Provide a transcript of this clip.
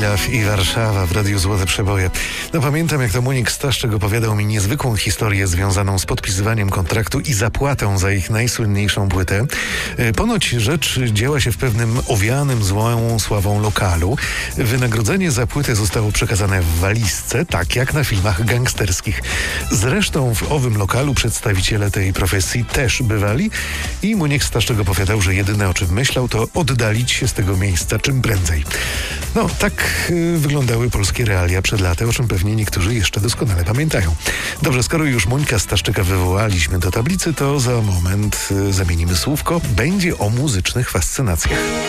Kilaw i Warszawa w Radiu Złote Przeboje. No pamiętam, jak to Monik Staszczyk opowiadał mi niezwykłą historię związaną z podpisywaniem kontraktu i zapłatą za ich najsłynniejszą płytę. Ponoć rzecz działa się w pewnym owianym złą sławą lokalu. Wynagrodzenie za płytę zostało przekazane w walizce, tak jak na filmach gangsterskich. Zresztą w owym lokalu przedstawiciele tej profesji też bywali i Monik Staszczyk opowiadał, że jedyne, o czym myślał, to oddalić się z tego miejsca czym prędzej. No, tak wyglądały polskie realia przed laty, o czym pewnie niektórzy jeszcze doskonale pamiętają. Dobrze, skoro już Monika Staszczyka wywołaliśmy do tablicy, to za moment zamienimy słówko. Będzie o muzycznych fascynacjach.